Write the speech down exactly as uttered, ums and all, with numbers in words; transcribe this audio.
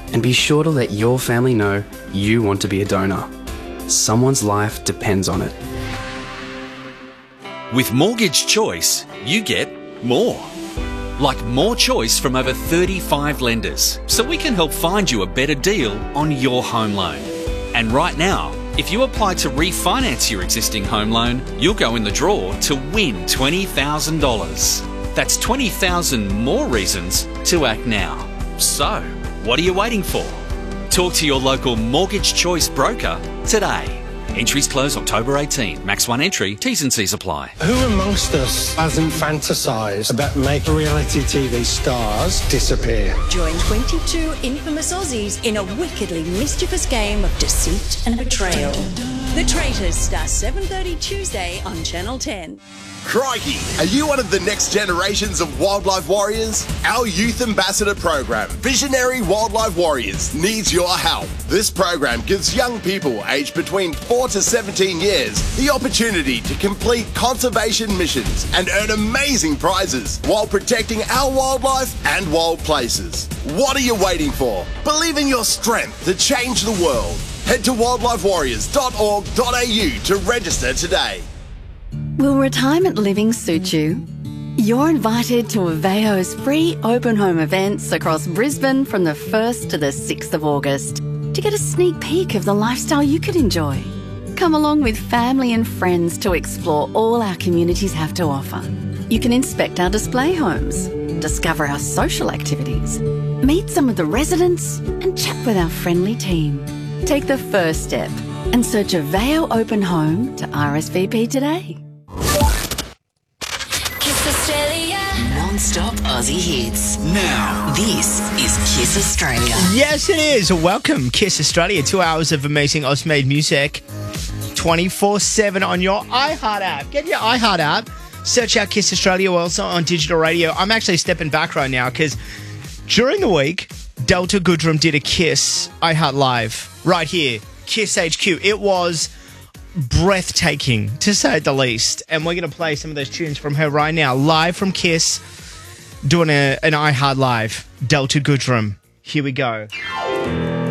And be sure to let your family know you want to be a donor. Someone's life depends on it. With Mortgage Choice, you get more. Like more choice from over thirty-five lenders, so we can help find you a better deal on your home loan. And right now, if you apply to refinance your existing home loan, you'll go in the draw to win twenty thousand dollars. That's twenty thousand more reasons to act now. So, what are you waiting for? Talk to your local Mortgage Choice broker today. Entries close October eighteenth. Max one entry. T's and C's apply. Who amongst us hasn't fantasised about making reality T V stars disappear? Join twenty-two infamous Aussies in a wickedly mischievous game of deceit and betrayal. The Traitors start seven thirty Tuesday on Channel ten. Crikey! Are you one of the next generations of wildlife warriors? Our youth ambassador program, Visionary Wildlife Warriors, needs your help. This program gives young people aged between four to seventeen years the opportunity to complete conservation missions and earn amazing prizes while protecting our wildlife and wild places. What are you waiting for? Believe in your strength to change the world. Head to wildlife warriors dot org dot a u to register today. Will retirement living suit you? You're invited to Aveo's free open home events across Brisbane from the first to the sixth of August to get a sneak peek of the lifestyle you could enjoy. Come along with family and friends to explore all our communities have to offer. You can inspect our display homes, discover our social activities, meet some of the residents and chat with our friendly team. Take the first step and search Aveo Open Home to R S V P today. Kiss Australia. Non-stop Aussie hits. Now, this is Kiss Australia. Yes, it is. Welcome, Kiss Australia. Two hours of amazing Aussie-made music. twenty-four seven on your iHeart app. Get your iHeart app. Search out Kiss Australia. We're also on digital radio. I'm actually stepping back right now because during the week, Delta Goodrem did a Kiss iHeart Live right here. Kiss H Q. It was breathtaking, to say the least. And we're going to play some of those tunes from her right now. Live from Kiss, doing a, an iHeart Live. Delta Goodrem. Here we go.